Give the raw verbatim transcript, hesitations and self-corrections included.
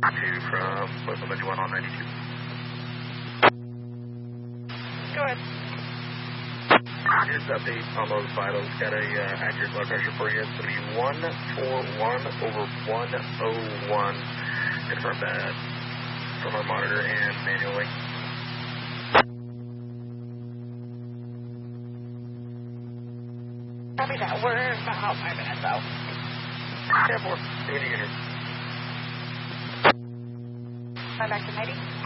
Two from West ninety-one on ninety-two. Go ahead. Here's the update on those vitals. Got a uh, accurate blood pressure for you. It's going to be one forty-one over one oh one. Confirm that from our monitor and manually. Copy that. We're about five minutes out. ten four. See you when you get here. Five back to ninety.